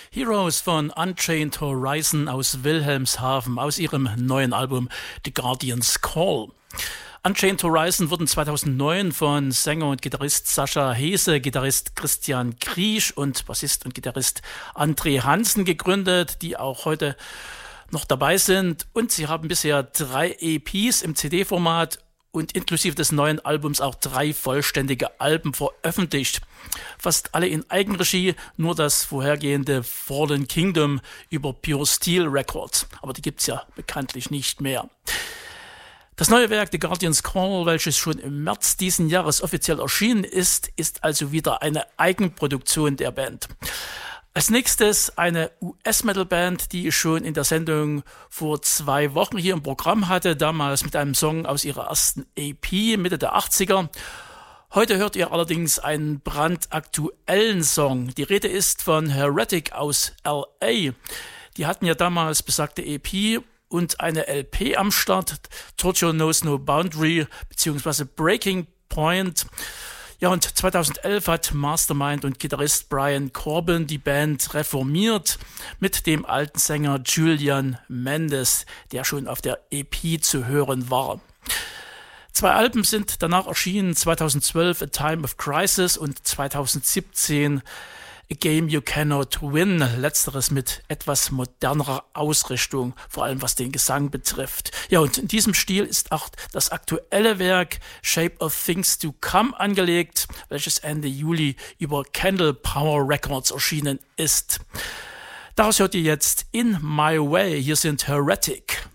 Heroes von Unchained Horizon aus Wilhelmshaven aus ihrem neuen Album The Guardian's Call. Unchained Horizon wurden 2009 von Sänger und Gitarrist Sascha Hese, Gitarrist Christian Kriesch und Bassist und Gitarrist André Hansen gegründet, die auch heute noch dabei sind. Und sie haben bisher 3 EPs im CD-Format und inklusive des neuen Albums auch 3 vollständige Alben veröffentlicht. Fast alle in Eigenregie, nur das vorhergehende Fallen Kingdom über Pure Steel Records. Aber die gibt's ja bekanntlich nicht mehr. Das neue Werk The Guardian's Call, welches schon im März diesen Jahres offiziell erschienen ist, ist also wieder eine Eigenproduktion der Band. Als nächstes eine US-Metal-Band, die ich schon in der Sendung vor 2 Wochen hier im Programm hatte, damals mit einem Song aus ihrer ersten EP Mitte der 80er. Heute hört ihr allerdings einen brandaktuellen Song. Die Rede ist von Heretic aus LA. Die hatten ja damals besagte EP und eine LP am Start, Torture Knows No Boundary bzw. Breaking Point. Ja, und 2011 hat Mastermind und Gitarrist Brian Corbin die Band reformiert mit dem alten Sänger Julian Mendes, der schon auf der EP zu hören war. 2 Alben sind danach erschienen, 2012 A Time of Crisis und 2017 A Game You Cannot Win, letzteres mit etwas modernerer Ausrichtung, vor allem was den Gesang betrifft. Ja, und in diesem Stil ist auch das aktuelle Werk Shape of Things to Come angelegt, welches Ende Juli über Candle Power Records erschienen ist. Daraus hört ihr jetzt In My Way, hier sind Heretic.